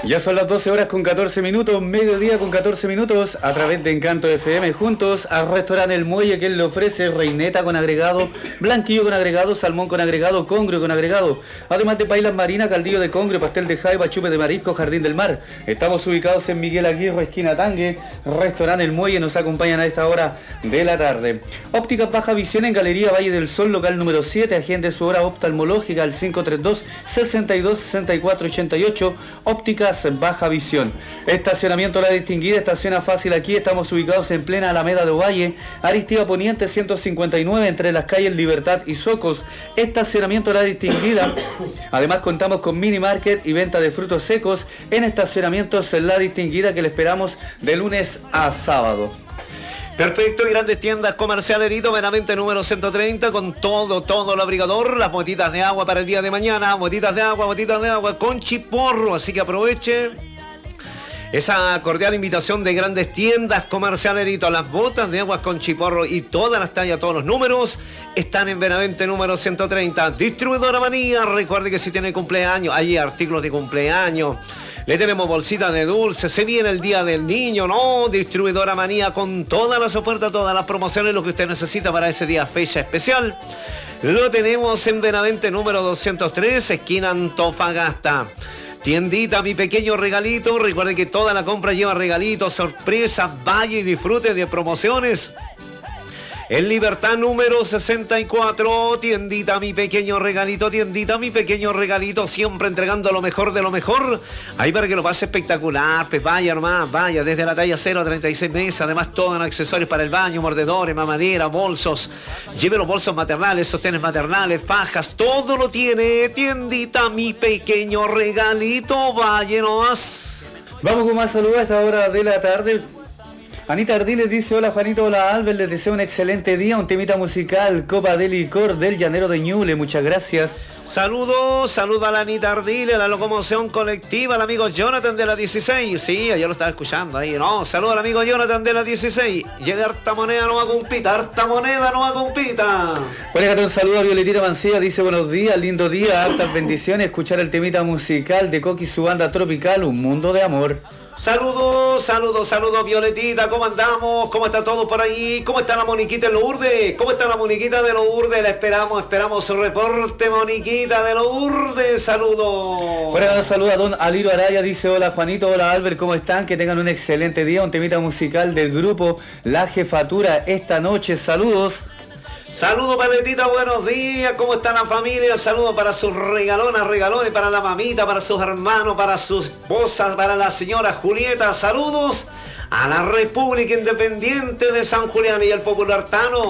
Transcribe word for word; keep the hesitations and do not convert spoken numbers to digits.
Ya son las doce horas con catorce minutos, mediodía con catorce minutos, a través de Encanto F M, juntos al restaurante El Muelle, que él le ofrece reineta con agregado, blanquillo con agregado, salmón con agregado, congrio con agregado, además de pailas marinas, caldillo de congrio, pastel de jaiba, chupe de marisco, jardín del mar. Estamos ubicados en Miguel Aguirre, esquina Tangue, restaurante El Muelle, nos acompañan a esta hora de la tarde. Ópticas Baja Visión en Galería Valle del Sol, local número siete, agende su hora oftalmológica al cinco tres dos, seis dos, seis cuatro ocho ocho, Ópticas Baja Visión. Estacionamiento La Distinguida, estaciona fácil aquí, estamos ubicados en plena Alameda de Ovalle, Aristía Poniente ciento cincuenta y nueve, entre las calles Libertad y Socos. Estacionamiento La Distinguida. Además contamos con mini market y venta de frutos secos en estacionamientos La Distinguida, que le esperamos de lunes a sábado. Perfecto, y grandes tiendas comerciales Erito, meramente número ciento treinta, con todo, todo el abrigador, las botitas de agua para el día de mañana, botitas de agua, botitas de agua con chiporro, así que aproveche esa cordial invitación de grandes tiendas comerciales Erito. Las botas de agua con chiporro y todas las tallas, todos los números están en Benavente número ciento treinta. Distribuidora Manía, recuerde que si tiene cumpleaños, hay artículos de cumpleaños. Le tenemos bolsitas de dulce, se viene el Día del Niño, ¿no? Distribuidora Manía con todas las ofertas, todas las promociones, lo que usted necesita para ese día, fecha especial. Lo tenemos en Benavente número doscientos tres, esquina Antofagasta. Tiendita Mi Pequeño Regalito, recuerden que toda la compra lleva regalitos, sorpresas, vaya y disfrute de promociones. En Libertad número sesenta y cuatro, tiendita Mi Pequeño Regalito, tiendita Mi Pequeño Regalito, siempre entregando lo mejor de lo mejor. Ahí para que lo pase espectacular, pues vaya nomás, vaya, desde la talla cero a treinta y seis meses, además todos los accesorios para el baño, mordedores, mamadera, bolsos. Lleve los bolsos maternales, sostenes maternales, fajas, todo lo tiene. Tiendita Mi Pequeño Regalito, vaya nomás. Vamos con más saludos a esta hora de la tarde. Anita Ardiles dice: hola Juanito, hola Albert, les deseo un excelente día, un temita musical, Copa de Licor del Llanero de Ñuble, muchas gracias. Saludos, saludos a la Anita Ardiles, la locomoción colectiva, al amigo Jonathan de la dieciséis, sí, ayer lo estaba escuchando ahí, no, saludos al amigo Jonathan de la dieciséis, llega harta moneda, no va a compita, harta moneda, no va a compita. Bueno, un saludo a Violetita Mancilla, dice: buenos días, lindo día, hartas bendiciones, escuchar el temita musical de Coqui y su banda tropical, Un Mundo de Amor. Saludos, saludos, saludos Violetita, ¿cómo andamos? ¿Cómo está todo por ahí? ¿Cómo está la Moniquita de Lourdes? ¿Cómo está la Moniquita de Lourdes? La esperamos, esperamos su reporte, Moniquita de Lourdes, saludos. Bueno, saluda a don Aliro Araya, dice: hola Juanito, hola Albert, ¿cómo están? Que tengan un excelente día, un temita musical del grupo La Jefatura esta noche, saludos. Saludos Paletita, buenos días, ¿cómo está la familia? Saludos para sus regalonas, regalones, para la mamita, para sus hermanos, para sus esposas, para la señora Julieta. Saludos a la República Independiente de San Julián y el Popular Tano.